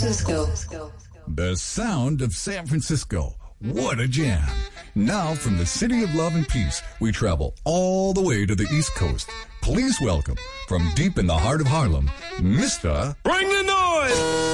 The sound of San Francisco. What a jam. Now from the city of love and peace, we travel all the way to the East Coast. Please welcome, from deep in the heart of Harlem, Mr. Bring the noise!